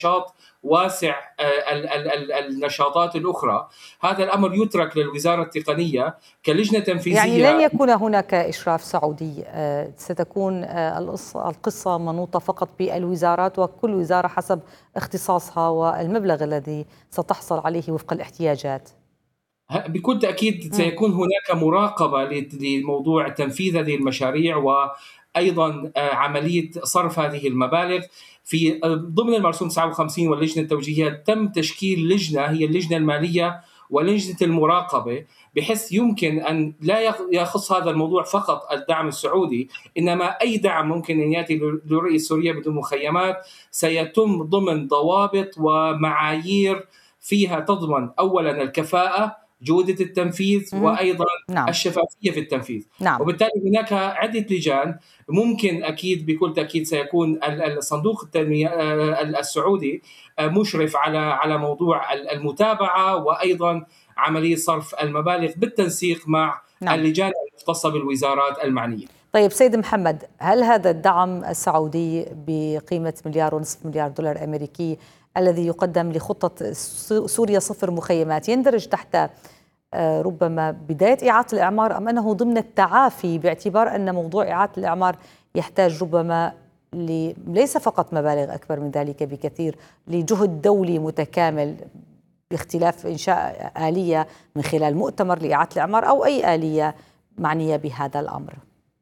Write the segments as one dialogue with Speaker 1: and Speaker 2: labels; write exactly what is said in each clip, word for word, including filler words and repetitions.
Speaker 1: نشاط واسع ال ال ال النشاطات الأخرى. هذا الأمر يترك للوزارة التقنية كلجنة تنفيذية.
Speaker 2: يعني لن يكون هناك إشراف سعودي، ستكون القصة منوطة فقط بالوزارات، وكل وزارة حسب اختصاصها والمبلغ الذي ستحصل عليه وفق الاحتياجات.
Speaker 1: بكل تأكيد سيكون هناك مراقبة لموضوع تنفيذ هذه المشاريع وأيضا عملية صرف هذه المبالغ. في ضمن المرسوم تسعة وخمسين واللجنة التوجيهية تم تشكيل لجنة، هي اللجنة المالية ولجنة المراقبة، بحيث يمكن أن لا يخص هذا الموضوع فقط الدعم السعودي، إنما أي دعم ممكن أن يأتي للرؤية السورية بدون مخيمات سيتم ضمن ضوابط ومعايير فيها تضمن أولا الكفاءة، جودة التنفيذ، وأيضا نعم. الشفافية في التنفيذ.
Speaker 2: نعم.
Speaker 1: وبالتالي هناك عدة لجان. ممكن أكيد بكل تأكيد سيكون الصندوق التنمية السعودي مشرف على على موضوع المتابعة وأيضا عملية صرف المبالغ بالتنسيق مع نعم. اللجان المختصة بالوزارات المعنية.
Speaker 2: طيب سيد محمد، هل هذا الدعم السعودي بقيمة مليار ونصف مليار دولار أمريكي الذي يقدم لخطة سوريا صفر مخيمات يندرج تحت ربما بداية إعادة الإعمار، أم أنه ضمن التعافي، باعتبار أن موضوع إعادة الإعمار يحتاج ربما ليس فقط مبالغ أكبر من ذلك بكثير، لجهد دولي متكامل باختلاف إنشاء آلية من خلال مؤتمر لإعادة الإعمار أو أي آلية معنية بهذا الأمر؟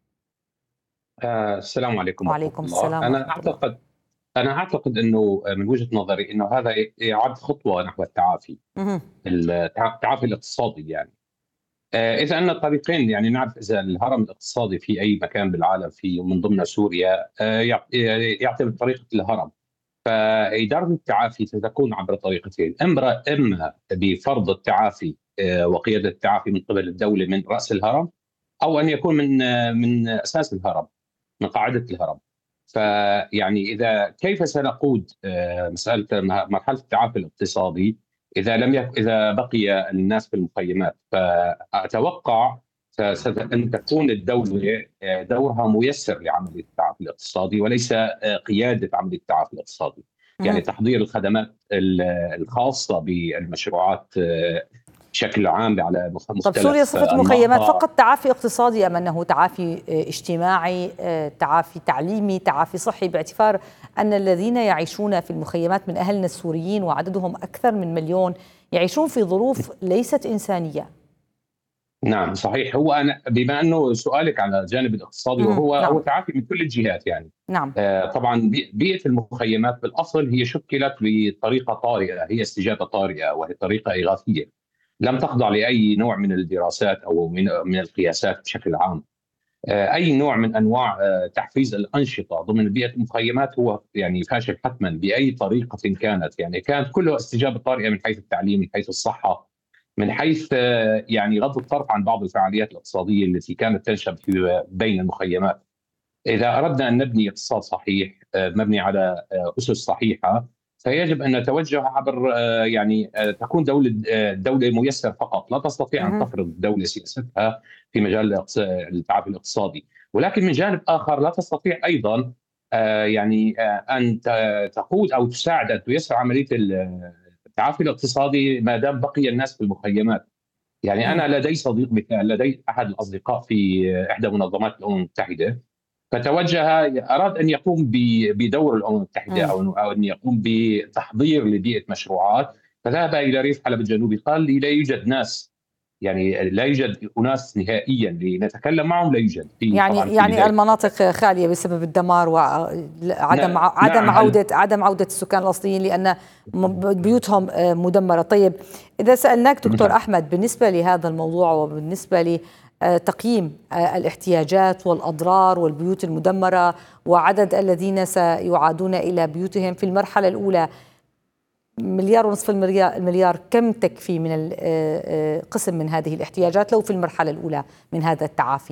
Speaker 3: آه السلام عليكم.
Speaker 2: وعليكم السلام.
Speaker 3: أنا أعتقد أنا أعتقد أنه من وجهة نظري أنه هذا إعادة خطوة نحو التعافي، التعافي الاقتصادي. يعني إذا أن الطريقين، يعني نعرف إذا الهرم الاقتصادي في أي مكان بالعالم في من ضمن سوريا يعتمد طريقة الهرم، فإدارة التعافي ستكون عبر طريقتين: إما إما بفرض التعافي وقيادة التعافي من قبل الدولة من رأس الهرم، أو أن يكون من من أساس الهرم، من قاعدة الهرم. فيعني إذا كيف سنقود مسألة مرحلة التعافي الاقتصادي إذا لم يك... إذا بقي الناس في المخيمات؟ فأتوقع أن تكون الدولة دورها ميسر لعملية التعافي الاقتصادي وليس قيادة عملية التعافي الاقتصادي. يعني تحضير الخدمات الخاصة بالمشروعات بشكل عام على مختلف.
Speaker 2: طب سوريا صفة مخيمات فقط تعافي اقتصادي، أم أنه تعافي اجتماعي، تعافي تعليمي، تعافي صحي، باعتبار أن الذين يعيشون في المخيمات من أهلنا السوريين وعددهم أكثر من مليون يعيشون في ظروف ليست إنسانية؟
Speaker 3: نعم صحيح. هو أنا بما أنه سؤالك على الجانب الاقتصادي، وهو
Speaker 2: نعم.
Speaker 3: هو تعافي من كل الجهات. يعني
Speaker 2: نعم.
Speaker 3: آه طبعا بيئة المخيمات بالأصل هي شكلت بطريقة طارئة، هي استجابة طارئة وهي طريقة إغاثية، لم تخضع لأي نوع من الدراسات أو من من القياسات بشكل عام. أي نوع من أنواع تحفيز الأنشطة ضمن بيئة المخيمات هو يعني فاشل حتما بأي طريقة كانت. يعني كانت كلها استجابة طارئة من حيث التعليم، من حيث الصحة، من حيث يعني غض الطرف عن بعض الفعاليات الاقتصادية التي كانت تنشب في بين المخيمات. إذا أردنا أن نبني اقتصاد صحيح مبني على أسس صحيحة، فيجب أن نتوجه عبر يعني تكون دولة دولة ميسر فقط، لا تستطيع أن تفرض دولة سياستها في مجال التعافي الاقتصادي. ولكن من جانب آخر لا تستطيع أيضا يعني أن تقود أو تساعد أن تيسر عملية التعافي الاقتصادي ما دام بقي الناس في المخيمات. يعني أنا لدي صديق مثال، لدي أحد الأصدقاء في إحدى منظمات الأمم المتحدة، فتوجه أراد أن يقوم بدور الأمم المتحدة أو أن يقوم بتحضير لبيئة مشروعات، فذهب إلى ريف حلب الجنوبي. قال لي لا يوجد ناس، يعني لا يوجد أناس نهائيا لنتكلم معهم، لا يوجد. في
Speaker 2: يعني يعني المناطق خالية بسبب الدمار وعدم نعم عدم نعم عودة عدم عودة السكان الأصليين لأن بيوتهم مدمرة. طيب إذا سألناك دكتور نعم. أحمد، بالنسبة لهذا الموضوع وبالنسبة لي تقييم الاحتياجات والأضرار والبيوت المدمرة وعدد الذين سيعادون إلى بيوتهم في المرحلة الأولى، مليار ونصف المليار كم تكفي من قسم من هذه الاحتياجات لو في المرحلة الأولى من هذا التعافي؟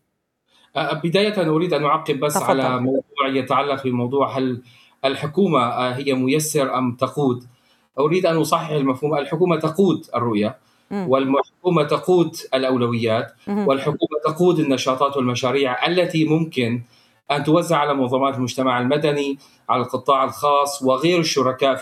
Speaker 1: بداية أريد أن أعقب بس تفضل. على موضوع يتعلق بموضوع هل الحكومة هي ميسر أم تقود. أريد أن أصحح المفهوم. الحكومة تقود الرؤية، والحكومة تقود الأولويات، والحكومة تقود النشاطات والمشاريع التي ممكن أن توزع على منظمات المجتمع المدني، على القطاع الخاص وغير الشركاء